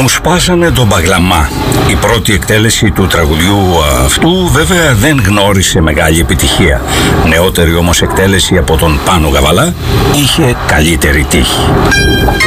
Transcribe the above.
Μου σπάσανε τον μπαγλαμά. Η πρώτη εκτέλεση του τραγουδιού αυτού βέβαια δεν γνώρισε μεγάλη επιτυχία. Νεότερη όμως εκτέλεση από τον Πάνο Γαβαλά είχε καλύτερη τύχη.